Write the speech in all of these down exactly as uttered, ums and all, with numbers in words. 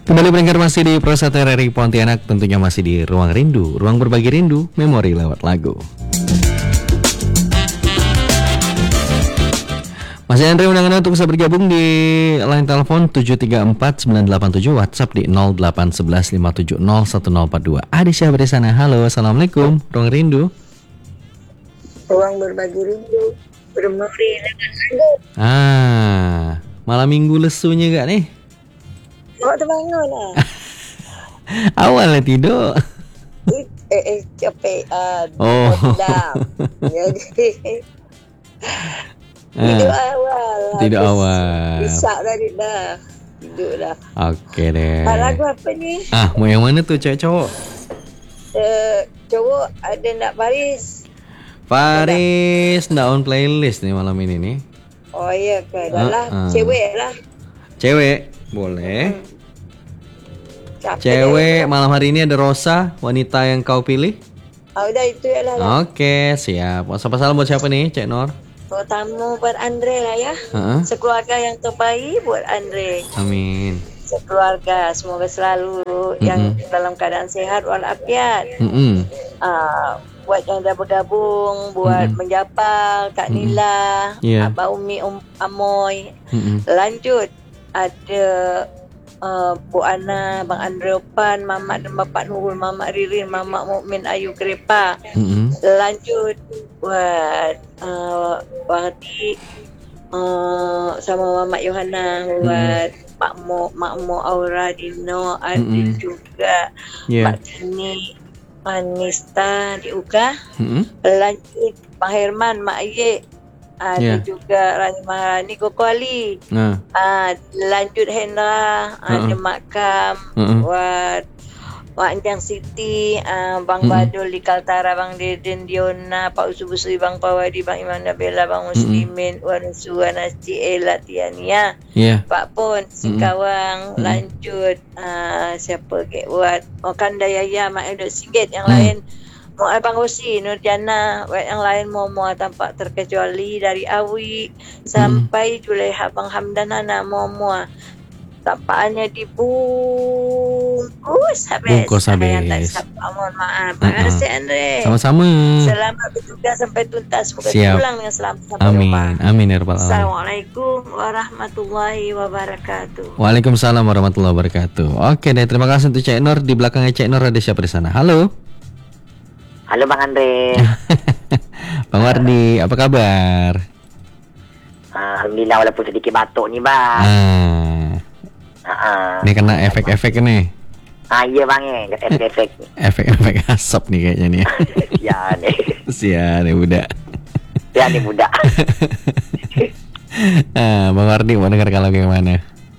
Kembali pendengar masih di Pro satu R R I Pontianak, tentunya masih di Ruang Rindu, ruang berbagi rindu, memori lewat lagu. Masih Andre undangan untuk bisa bergabung di line telepon tujuh tiga empat sembilan delapan tujuh, WhatsApp di nol delapan satu satu lima tujuh nol satu nol empat dua. Ada siapa di sana? Halo, Assalamualaikum, Ruang Rindu. Ruang berbagi rindu, bermemori lewat lagu. Ah, malam minggu lesunya gak nih? Awak terbangun lah. Awalnya tidur. Eh, eh, capean. Oh. Tidak. Jadi tidur awal. Tidur Habis awal. Isak tadi dah. Tidur dah. Oke deh. Ah, lagu apa ni? Ah, mau yang mana tuh, cewek cowok? Uh, cowok ada nak baris. Faris, ndak on playlist nih malam ini nih. Oh iya ke, dah lah. Uh-uh. Cewek lah. Cewek, boleh. Hmm. Capek Cewek, dah. malam hari ini ada Rosa, wanita yang kau pilih. Ah, udah itu ya lah. lah. Oke, siap. Sapa salam buat siapa nih, Cek Nor? Terutama buat Andre lah ya. Heeh. Sekeluarga yang terbaik buat Andre. Amin. Sekeluarga semoga selalu Mm-mm. yang dalam keadaan sehat walafiat. Mm-mm. Uh, buat yang dah bergabung, buat Mm-mm. menjapal, Kak Mm-mm. Nila, Yeah. Abang Umi, um, Amoy. Mm-mm. Lanjut ada uh, Bu Ana, Bang Andre Opan, Mamat dan Bapak Nurul, Mamat Ririn, Mamat Mukmin Ayu Krepa. Mm-mm. Lanjut buat uh, Wati uh, sama Mamat Yohana, buat Pak Mo, Mak Mo Aura Dino, ada Mm-mm. juga Yeah. Pak Tini Anista di U K A. Mm-mm. Lanjut Pak Herman, Mak Ye, ada Yeah. juga Rani Maharani, Koko Ali. Nah. Ah, lanjut Hendra, ada Uh-uh. Mak Kam, Uh-uh. buat Wak Anjang Siti, uh, Bang Mm-mm. Badul di Kaltara, Bang Deden Diona, Pak Usubusri, Bang Pawadi, Bang Iman Nabila, Bang Muslimin, Wan Suwan, Asci Ela Tiania, Yeah. Pak Pon, Sikawang. Mm-mm. Lanjut uh, siapa ke buat Makan Dayaya, Mak Edok Singgit, yang Mm. lain Mau Abang Rosi, Nurjana, buat yang lain Momo tanpa terkecuali dari Awi sampai Juleha, Bang Hamdan, Hana Momo. Tampaannya dibungkus habis. Bungkus Ada yang tak habis. sapa, mohon maaf. Terima kasih Andre. Sama-sama. Selamat bertugas sampai tuntas. Semoga Siap. pulang dengan selamat sampai Amin. rumah. Amin ya rabbal alamin. Assalamualaikum warahmatullahi wabarakatuh. Waalaikumsalam warahmatullahi wabarakatuh. Oke deh, terima kasih untuk Cek Nur. Di belakangnya Cek Nur ada siapa di sana? Halo. Halo Bang Andre. Bang Wardi, apa kabar? Alhamdulillah walaupun sedikit batuk ni bang. Ah, Ah, ini kena efek-efek nih. ah iya bang eh, efek-efek. Efek-efek asap nih kayaknya nih. Ya nih, Sian ya budak. ya nih budak. Ah, Bang Wardi mau dengar kalau yang mana?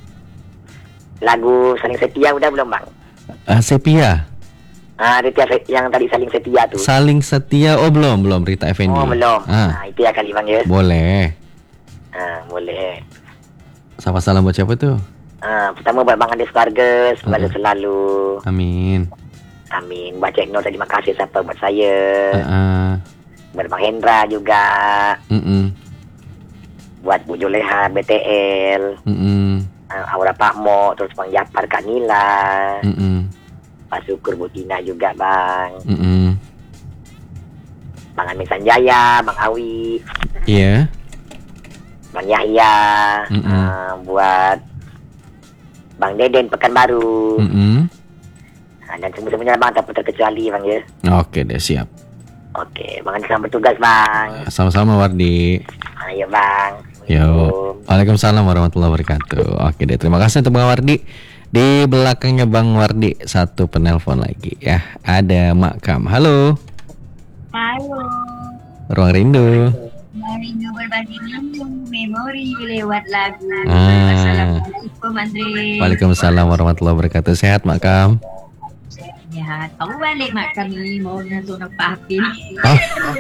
Lagu Saling Setia udah belum bang? Ah, Sepia. Ah, Rita yang tadi Saling Setia tuh. Saling setia. Oh belum, belum Rita Effendi. Oh belum. Ah, Ah, itu ya kali bang ya. boleh. Ah, boleh. Sapa salam buat siapa tuh? Ah, pertama buat Bang Andre Sekeluarga, semoga Uh-uh. selalu. Amin. Amin. Buat Cik Nur terima kasih siapa buat saya. Ah, Buat Bang Hendra juga. mm Buat Bu Juleha B T L. mm Ah, Aura Pak Mo, terus Bang Japar Kak Nila. mm Pak Syukur Bu Tina juga bang. mm Bang Amin Sanjaya, Bang Awi, Iya. Bang Yahya, Mm-mm. uh, buat Bang Deden Pekanbaru, Mm-mm. uh, dan semua-semuanya bang tak terkecuali bang ya. Oke deh, siap. Oke, bang Andi selamat bertugas bang. Sama-sama Wardi. Ayo bang. Yo. Waalaikumsalam warahmatullahi wabarakatuh. Oke deh, terima kasih untuk Bang Wardi. Di belakangnya Bang Wardi satu penelpon lagi ya. Ada Mak Kam. Halo. Halo, Ruang Rindu. Rindu berbagi rindu, memori lewat lagu. Ah. Assalamualaikum Andre. Waalaikumsalam warahmatullahi wabarakatuh. Sehat Mak Kam? Ya, tahu balik mak kami mau nonton apa hafil. Oh.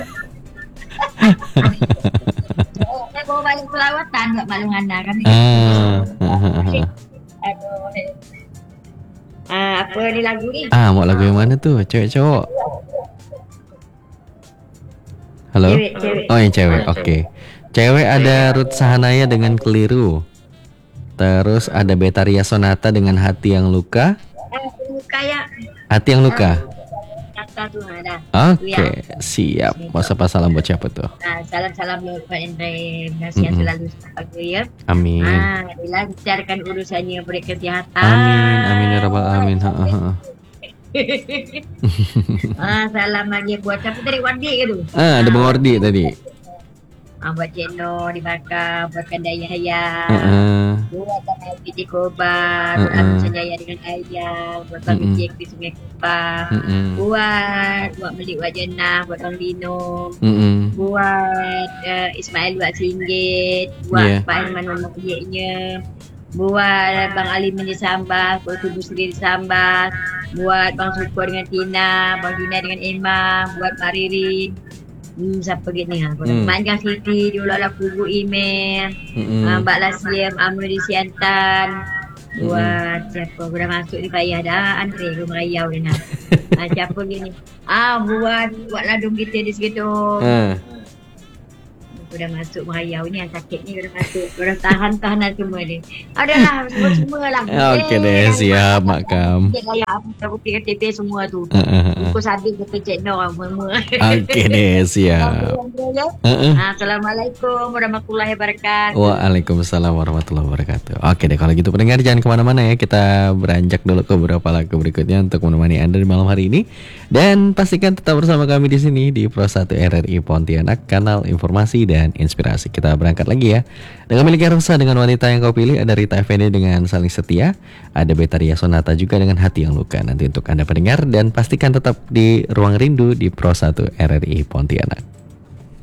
Saya bawa balik perawatan buat malu ngana kan. Ah. Aduh. Ah, apa ni lagu ni? Ah, mau lagu yang mana tuh? Cewek cowok? Halo? Cewek, cewek. Oh, yang cewek. Oke. Cewek ada Ruth Sahanaya dengan Keliru. Terus ada Betaria Sonata dengan Hati yang Luka. Kayak Hati yang Luka. kata tu ada. Oke, siap. Mau sapa salam buat siapa tuh? Nah, salam-salam buat Pak Andre. Nasihat Mm-mm. selalu sebagai ya. Amin. Ah, dilancarkan urusannya, beri kesehatan. Amin, amin ya rabbal alamin. Ha, ha, ha. ah, salam lagi buat siapa tadi, Wandi ke tu? Ah, ada Bang Ordi tadi. Ah, buat Ceno di Bakar, buat Kandai Yahya. Heeh. Buat Tanah Piti Kobar, buat Uh-uh. Amin Sanjaya dengan Ayah, buat Bang Mm-mm. Vijay di Sungai Kupang. Heeh. Buat buat Melik Wajana, buat Bang Lino, Heeh. buat uh, Ismail buat Singgit, buat Yeah. Pak Aiman nama proyeknya, buat Bang Ali di Sambas, buat Tubuh sendiri di Sambas, buat Bang Suko dengan Tina, Bang Dina dengan Emma, buat Mak Ririn. Hmm, siapa gini ha? Buat Hmm. Manjang Siti, diulang-ulang kubu email, Heeh. uh, Mbak Lasiem, Amul di Siantan. Buat siapa aku dah masuk ni payah dah Andre aku merayau dia nak. ah, siapa gini? Ah buat buat ladung kita di situ. Ah. Aku dah masuk merayau ni yang sakit ni aku dah masuk. Aku dah tahan-tahanan semua ni. Adalah semua-semua lah. Okey deh, siap Mak Kam. Ayah aku tak kopi K T P semua tu. Ah, ah, ah. Aku sadar kata cek no orang semua. Okey deh, siap. Heeh. Ah, Assalamualaikum warahmatullahi wabarakatuh. Waalaikumsalam warahmatullahi wabarakatuh. Oke deh, kalau gitu pendengar jangan kemana-mana ya. Kita beranjak dulu ke beberapa lagu berikutnya untuk menemani Anda di malam hari ini. Dan pastikan tetap bersama kami di sini di Pro satu R R I Pontianak, kanal informasi dan inspirasi. Kita berangkat lagi ya. Dengan milik Rosa dengan wanita yang kau pilih, ada Rita Effendi dengan Saling Setia, ada Betaria Sonata juga dengan Hati yang Luka. Nanti untuk Anda pendengar, dan pastikan tetap di Ruang Rindu di Pro satu R R I Pontianak.